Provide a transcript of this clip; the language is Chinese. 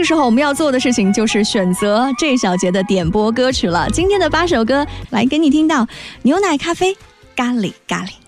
个时候我们要做的事情就是选择这小节的点播歌曲了。今天的8首歌来给你听到牛奶咖啡咖喱咖喱。